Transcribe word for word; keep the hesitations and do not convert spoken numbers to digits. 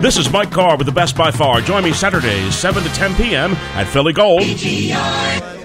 This is Mike Carr with the Best by Far. Join me Saturdays, seven to ten p.m. at Philly Gold. B T R.